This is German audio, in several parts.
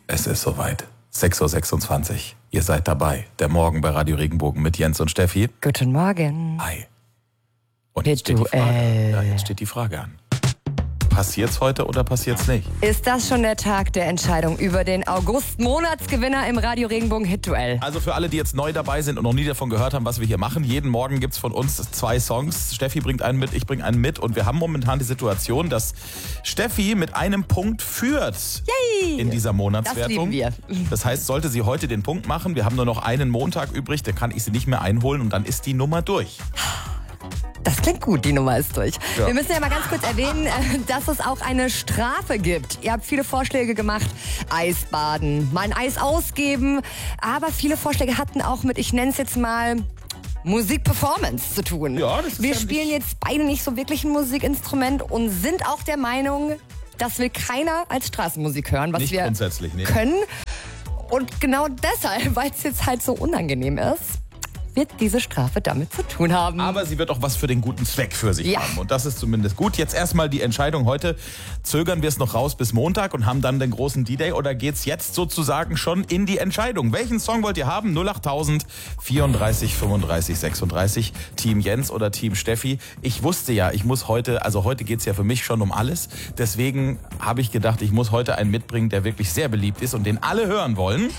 Es ist soweit. 6.26 Uhr. Ihr seid dabei. Der Morgen bei Radio Regenbogen mit Jens und Steffi. Guten Morgen. Hi. Und jetzt steht die Frage an. Passiert's heute oder passiert's nicht? Ist das schon der Tag der Entscheidung über den August-Monatsgewinner im Radio Regenbogen Hit-Duell? Also für alle, die jetzt neu dabei sind und noch nie davon gehört haben, was wir hier machen. Jeden Morgen gibt's von uns 2 Songs. Steffi bringt einen mit, ich bringe einen mit. Und wir haben momentan die Situation, dass Steffi mit einem Punkt führt. Yay! In dieser Monatswertung. Das lieben wir. Das heißt, sollte sie heute den Punkt machen, wir haben nur noch einen Montag übrig, dann kann ich sie nicht mehr einholen und dann ist die Nummer durch. Das klingt gut, die Nummer ist durch. Ja. Wir müssen ja mal ganz kurz erwähnen, dass es auch eine Strafe gibt. Ihr habt viele Vorschläge gemacht. Eisbaden, mal ein Eis ausgeben. Aber viele Vorschläge hatten auch mit, ich nenne es jetzt mal, Musikperformance zu tun. Ja, das ist Wir ja spielen nicht... jetzt beide nicht so wirklich ein Musikinstrument und sind auch der Meinung, das will keiner als Straßenmusik hören, was Nicht wir grundsätzlich, nee. können. Und genau deshalb, weil es jetzt halt so unangenehm ist, wird diese Strafe damit zu tun haben. Aber sie wird auch was für den guten Zweck für sich Ja. haben. Und das ist zumindest gut. Jetzt erstmal die Entscheidung heute. Zögern wir es noch raus bis Montag und haben dann den großen D-Day? Oder geht's jetzt sozusagen schon in die Entscheidung? Welchen Song wollt ihr haben? 08000 34 35 36. Team Jens oder Team Steffi? Ich wusste ja, ich muss heute geht's ja für mich schon um alles. Deswegen habe ich gedacht, ich muss heute einen mitbringen, der wirklich sehr beliebt ist und den alle hören wollen.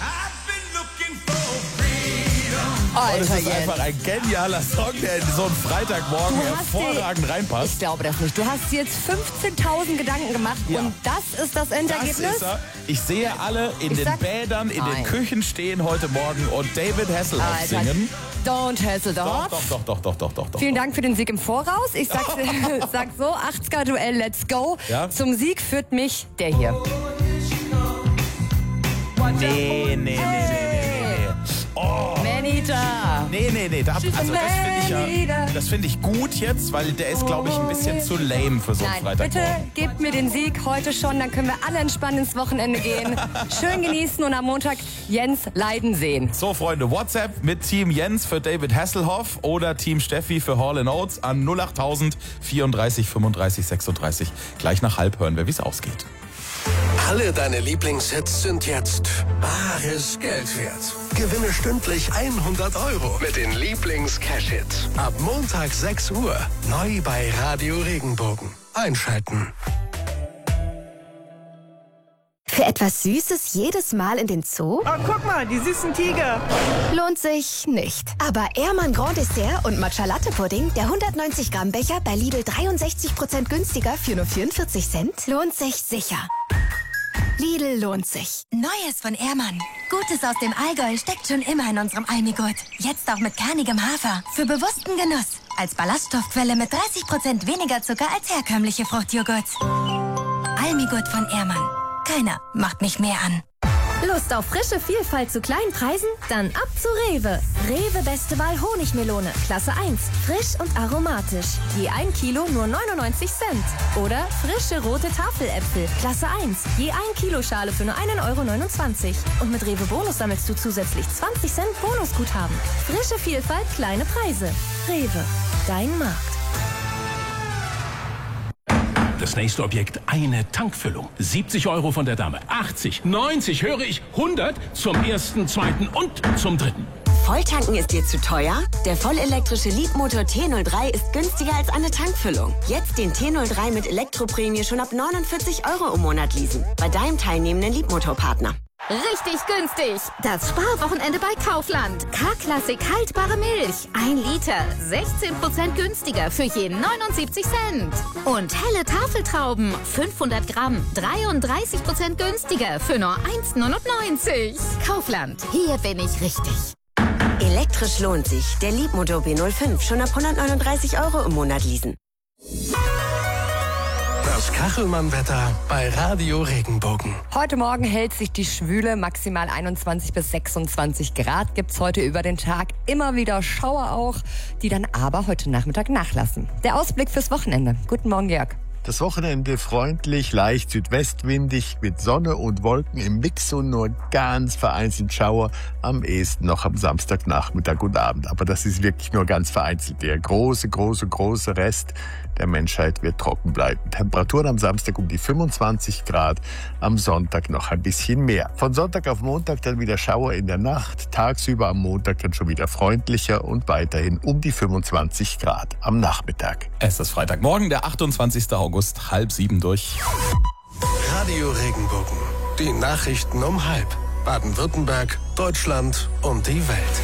Alter, Das ist Jens. einfach ein genialer Song, der in so einen Freitagmorgen Du hast hervorragend Ich reinpasst. glaube das nicht. Du hast jetzt 15.000 Gedanken gemacht Ja. und das ist das Endergebnis? Das ist er. Ich sehe alle in den Bädern, in den Nein. Küchen stehen heute Morgen und David Hasselhoff Alter, singen. Don't Hasselhoff. Doch. Vielen Dank für den Sieg im Voraus. Ich sag so, 80er-Duell, let's go. Ja. Zum Sieg führt mich der hier. Nee. Oh. Manita. Nee. Das finde ich gut jetzt, weil der ist, glaube ich, ein bisschen zu lame für so einen Nein, bitte Freitagmorgen. gebt mir den Sieg heute schon, dann können wir alle entspannt ins Wochenende gehen. Schön genießen und am Montag Jens leiden sehen. So, Freunde, WhatsApp mit Team Jens für David Hasselhoff oder Team Steffi für Hall & Oates an 08000 34 35 36. Gleich nach halb hören wir, wie es ausgeht. Alle deine Lieblingshits sind jetzt bares Geld wert. Gewinne stündlich 100 € mit den Lieblings-Cash-Hits. Ab Montag 6 Uhr neu bei Radio Regenbogen. Einschalten. Für etwas Süßes jedes Mal in den Zoo? Oh, guck mal, die süßen Tiger. Lohnt sich nicht. Aber Ehrmann Grand Dessert und Matcha Latte Pudding, der 190 Gramm Becher bei Lidl 63% günstiger für nur 44 Cent, lohnt sich sicher. Lidl lohnt sich. Neues von Ehrmann. Gutes aus dem Allgäu steckt schon immer in unserem Almigut. Jetzt auch mit kernigem Hafer. Für bewussten Genuss. Als Ballaststoffquelle mit 30% weniger Zucker als herkömmliche Fruchtjoghurts. Almigut von Ehrmann. Keiner macht mich mehr an. Lust auf frische Vielfalt zu kleinen Preisen? Dann ab zu Rewe. Rewe Beste Wahl Honigmelone, Klasse 1. Frisch und aromatisch. Je 1 Kilo nur 99 Cent. Oder frische rote Tafeläpfel, Klasse 1. Je 1 Kilo Schale für nur 1,29 €. Und mit Rewe Bonus sammelst du zusätzlich 20 Cent Bonusguthaben. Frische Vielfalt, kleine Preise. Rewe, dein Markt. Das nächste Objekt, eine Tankfüllung. 70 € von der Dame, 80, 90, höre ich, 100 zum ersten, zweiten und zum dritten. Volltanken ist dir zu teuer? Der vollelektrische Leapmotor T03 ist günstiger als eine Tankfüllung. Jetzt den T03 mit Elektroprämie schon ab 49 € im Monat leasen. Bei deinem teilnehmenden Leapmotor-Partner. Richtig günstig. Das Sparwochenende bei Kaufland. K-Klassik haltbare Milch. 1 Liter. 16% günstiger für je 79 Cent. Und helle Tafeltrauben. 500 Gramm. 33% günstiger für nur 1,99 €. Kaufland. Hier bin ich richtig. Elektrisch lohnt sich. Der Leapmotor B05 schon ab 139 € im Monat leasen. Das Kachelmann-Wetter bei Radio Regenbogen. Heute Morgen hält sich die Schwüle, maximal 21 bis 26 Grad gibt's heute über den Tag. Immer wieder Schauer auch, die dann aber heute Nachmittag nachlassen. Der Ausblick fürs Wochenende. Guten Morgen, Jörg. Das Wochenende freundlich, leicht südwestwindig mit Sonne und Wolken im Mix und nur ganz vereinzelt Schauer. Am ehesten noch am Samstagnachmittag und Abend. Aber das ist wirklich nur ganz vereinzelt. Der große Rest der Menschheit wird trocken bleiben. Temperaturen am Samstag um die 25 Grad, am Sonntag noch ein bisschen mehr. Von Sonntag auf Montag dann wieder Schauer in der Nacht. Tagsüber am Montag dann schon wieder freundlicher und weiterhin um die 25 Grad am Nachmittag. Es ist Freitagmorgen, der 28. August, 6:30 durch. Radio Regenbogen. Die Nachrichten um 6. Baden-Württemberg, Deutschland und die Welt.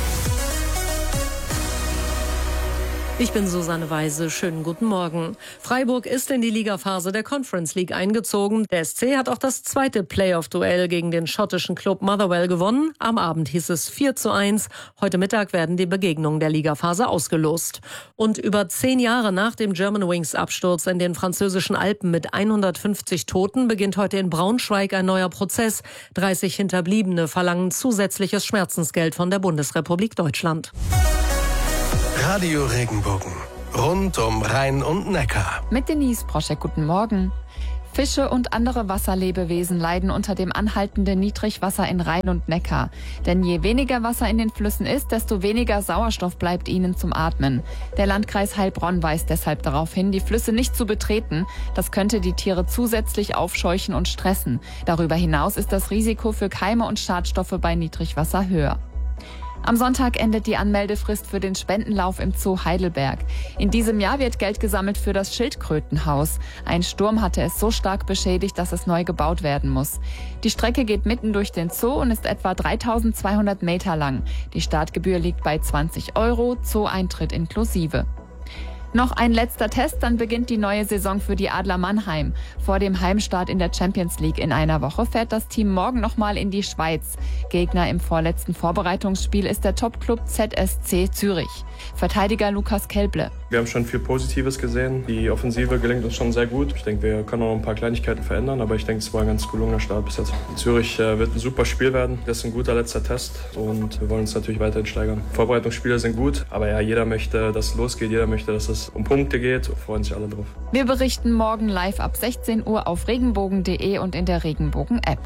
Ich bin Susanne Weise. Schönen guten Morgen. Freiburg ist in die Ligaphase der Conference League eingezogen. Der SC hat auch das zweite Playoff-Duell gegen den schottischen Club Motherwell gewonnen. Am Abend hieß es 4:1. Heute Mittag werden die Begegnungen der Ligaphase ausgelost. Und über 10 Jahre nach dem Germanwings-Absturz in den französischen Alpen mit 150 Toten beginnt heute in Braunschweig ein neuer Prozess. 30 Hinterbliebene verlangen zusätzliches Schmerzensgeld von der Bundesrepublik Deutschland. Radio Regenbogen. Rund um Rhein und Neckar. Mit Denise Proschek, guten Morgen. Fische und andere Wasserlebewesen leiden unter dem anhaltenden Niedrigwasser in Rhein und Neckar. Denn je weniger Wasser in den Flüssen ist, desto weniger Sauerstoff bleibt ihnen zum Atmen. Der Landkreis Heilbronn weist deshalb darauf hin, die Flüsse nicht zu betreten. Das könnte die Tiere zusätzlich aufscheuchen und stressen. Darüber hinaus ist das Risiko für Keime und Schadstoffe bei Niedrigwasser höher. Am Sonntag endet die Anmeldefrist für den Spendenlauf im Zoo Heidelberg. In diesem Jahr wird Geld gesammelt für das Schildkrötenhaus. Ein Sturm hatte es so stark beschädigt, dass es neu gebaut werden muss. Die Strecke geht mitten durch den Zoo und ist etwa 3200 Meter lang. Die Startgebühr liegt bei 20 €, Zoo-Eintritt inklusive. Noch ein letzter Test, dann beginnt die neue Saison für die Adler Mannheim. Vor dem Heimstart in der Champions League in einer Woche fährt das Team morgen nochmal in die Schweiz. Gegner im vorletzten Vorbereitungsspiel ist der Topclub ZSC Zürich. Verteidiger Lukas Kelble. Wir haben schon viel Positives gesehen. Die Offensive gelingt uns schon sehr gut. Ich denke, wir können auch noch ein paar Kleinigkeiten verändern, aber ich denke, es war ein ganz gelungener Start bis jetzt. Zürich wird ein super Spiel werden. Das ist ein guter letzter Test und wir wollen uns natürlich weiterhin steigern. Vorbereitungsspiele sind gut, aber ja, jeder möchte, dass es losgeht, jeder möchte, dass es um Punkte geht. Freuen sich alle drauf. Wir berichten morgen live ab 16 Uhr auf regenbogen.de und in der Regenbogen-App.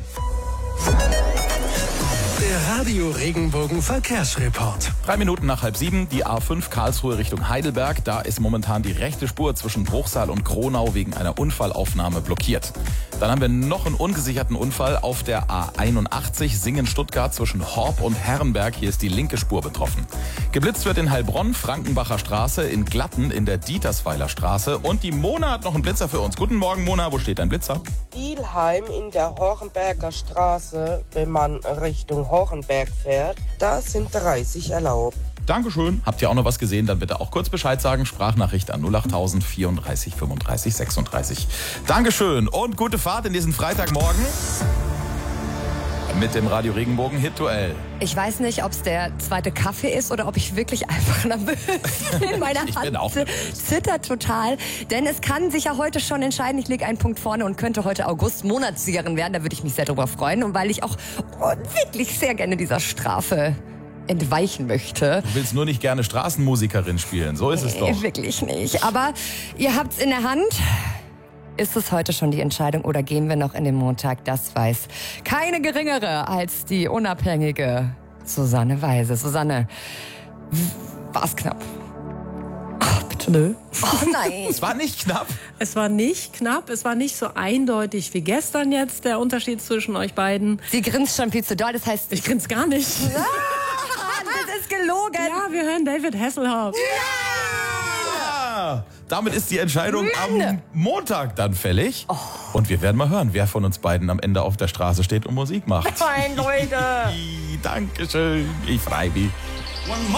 Der Radio Regenbogen Verkehrsreport. 3 Minuten nach 6:30, die A5 Karlsruhe Richtung Heidelberg. Da ist momentan die rechte Spur zwischen Bruchsal und Kronau wegen einer Unfallaufnahme blockiert. Dann haben wir noch einen ungesicherten Unfall auf der A81 Singen-Stuttgart zwischen Horb und Herrenberg. Hier ist die linke Spur betroffen. Geblitzt wird in Heilbronn, Frankenbacher Straße, in Glatten, in der Dietersweiler Straße. Und die Mona hat noch einen Blitzer für uns. Guten Morgen, Mona. Wo steht dein Blitzer? Ilheim in der Hornberger Straße, wenn man Richtung Hornberg fährt. Da sind 30 erlaubt. Dankeschön. Habt ihr auch noch was gesehen? Dann bitte auch kurz Bescheid sagen. Sprachnachricht an 08000 34 35 36. Dankeschön und gute Fahrt in diesen Freitagmorgen mit dem Radio Regenbogen Hit-Duell. Ich weiß nicht, ob es der zweite Kaffee ist oder ob ich wirklich einfach nervös bin. Meine Hand zittert total. Denn es kann sich ja heute schon entscheiden. Ich lege einen Punkt vorne und könnte heute August Monatssiegerin werden. Da würde ich mich sehr drüber freuen. Und weil ich auch wirklich sehr gerne dieser Strafe entweichen möchte. Du willst nur nicht gerne Straßenmusikerin spielen. So ist es doch. Wirklich nicht. Aber ihr habt's in der Hand. Ist es heute schon die Entscheidung oder gehen wir noch in den Montag? Das weiß keine geringere als die unabhängige Susanne Weise. Susanne, war's knapp? Ach, bitte nö. Oh nein. Es war nicht knapp. Es war nicht knapp. Es war nicht so eindeutig wie gestern jetzt der Unterschied zwischen euch beiden. Sie grinst schon viel zu doll. Das heißt, ich grinse gar nicht. Das ist gelogen. Ja, wir hören David Hasselhoff. Ja! Damit ist die Entscheidung am Montag dann fällig. Oh. Und wir werden mal hören, wer von uns beiden am Ende auf der Straße steht und Musik macht. Fein, Leute. Dankeschön. Ich freue mich.